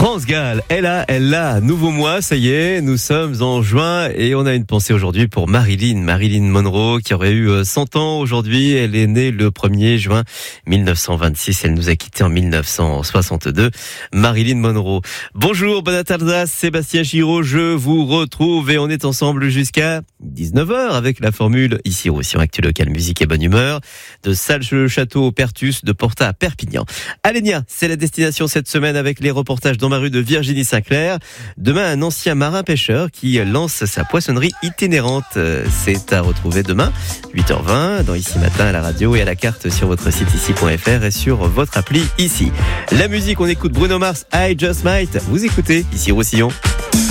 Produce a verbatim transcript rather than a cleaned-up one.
France Gall, elle a, elle l'a, nouveau mois, ça y est, nous sommes en juin et on a une pensée aujourd'hui pour Marilyn, Marilyn Monroe qui aurait eu cent ans aujourd'hui. Elle est née le premier juin mille neuf cent vingt-six, elle nous a quittés en mille neuf cent soixante-deux. Marilyn Monroe. Bonjour, bonne tarde, Sébastien Giraud, je vous retrouve et on est ensemble jusqu'à dix-neuf heures avec la formule ici Roussillon Actu Local Musique et Bonne Humeur, de Salles-le-Château au Pertus, de Porta à Perpignan. Alenia, c'est la destination cette semaine avec les reportages dans ma rue de Virginie Sinclair. Demain, un ancien marin-pêcheur qui lance sa poissonnerie itinérante. C'est à retrouver demain, huit heures vingt, dans Ici Matin à la radio et à la carte sur votre site ici point f r et sur votre appli ici. La musique, on écoute Bruno Mars, I Just Might. Vous écoutez ici Roussillon.